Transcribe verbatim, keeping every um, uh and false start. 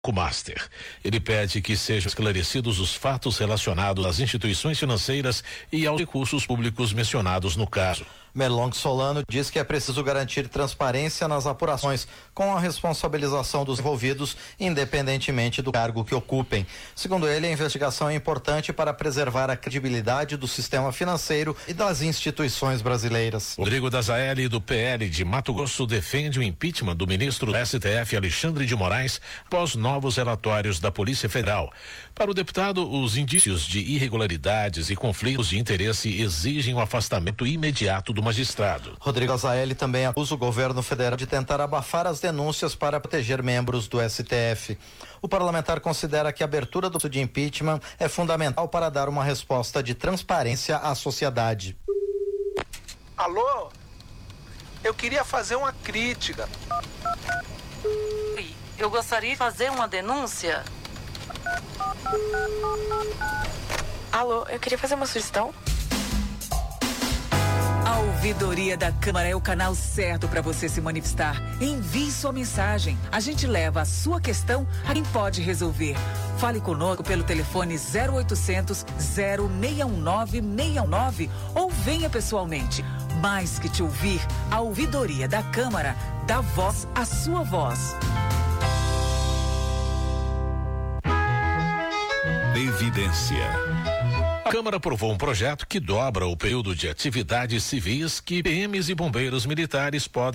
Master. Ele pede que sejam esclarecidos os fatos relacionados às instituições financeiras e aos recursos públicos mencionados no caso. Merlong Solano diz que é preciso garantir transparência nas apurações, com a responsabilização dos envolvidos, independentemente do cargo que ocupem. Segundo ele, a investigação é importante para preservar a credibilidade do sistema financeiro e das instituições brasileiras. Rodrigo Dazaelli, do P L de Mato Grosso, defende o impeachment do ministro do S T F, Alexandre de Moraes, após novos relatórios da Polícia Federal. Para o deputado, os indícios de irregularidades e conflitos de interesse exigem o afastamento imediato do magistrado. Rodrigo Dazaelli também acusa o governo federal de tentar abafar as denúncias para proteger membros do S T F. O parlamentar considera que a abertura do processo de impeachment é fundamental para dar uma resposta de transparência à sociedade. Alô? Eu queria fazer uma crítica. Eu gostaria de fazer uma denúncia. Alô, eu queria fazer uma sugestão. A Ouvidoria da Câmara é o canal certo para você se manifestar. Envie sua mensagem. A gente leva a sua questão a quem pode resolver. Fale conosco pelo telefone zero oitocentos, zero seis um nove, seis um nove ou venha pessoalmente. Mais que te ouvir, a Ouvidoria da Câmara dá voz à sua voz. Evidência. A Câmara aprovou um projeto que dobra o período de atividades civis que P Ms e bombeiros militares podem